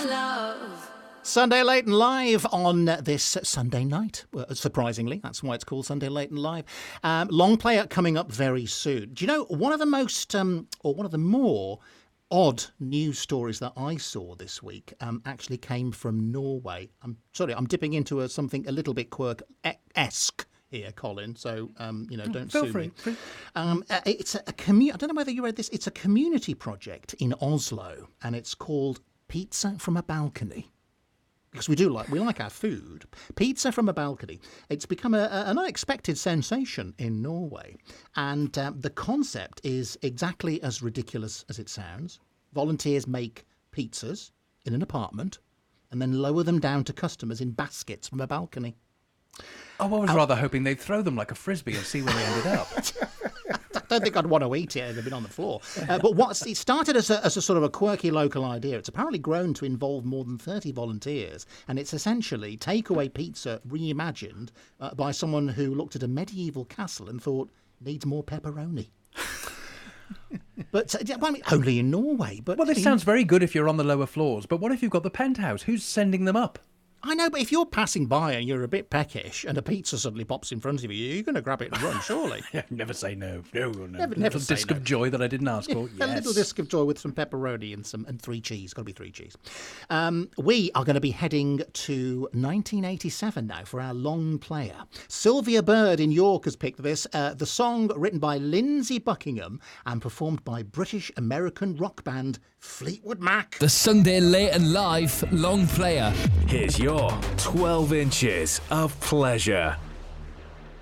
Sunday Late and Live on this Sunday night. Well, surprisingly, that's why it's called Sunday Late and Live. Long Player coming up very soon. Do you know, one of the most, or one of the more odd news stories that I saw this week actually came from Norway. I'm dipping into something a little bit quirk-esque here, Colin, so, don't sue me. It's I don't know whether you read this. It's a community project in Oslo, and it's called Pizza from a Balcony. Because we like our food. Pizza from a balcony. It's become an unexpected sensation in Norway. And the concept is exactly as ridiculous as it sounds. Volunteers make pizzas in an apartment and then lower them down to customers in baskets from a balcony. Oh, I was rather hoping they'd throw them like a frisbee and see where they ended up. I don't think I'd want to eat it. They've been on the floor. But it started as a sort of a quirky local idea. It's apparently grown to involve more than 30 volunteers. And it's essentially takeaway pizza reimagined by someone who looked at a medieval castle and thought, needs more pepperoni. But only in Norway. But well, this sounds very good if you're on the lower floors. But what if you've got the penthouse? Who's sending them up? I know, but if you're passing by and you're a bit peckish and a pizza suddenly pops in front of you, you're going to grab it and run, surely. Never say no. No. Never a little say disc no. of joy that I didn't ask for. Yes. A little disc of joy with some pepperoni and 3 cheese. Got to be 3 cheese. We are going to be heading to 1987 now for our long player. Sylvia Bird in York has picked this. The song written by Lindsey Buckingham and performed by British-American rock band Fleetwood Mac. The Sunday Late and Live long player. Here's your 12 inches of pleasure.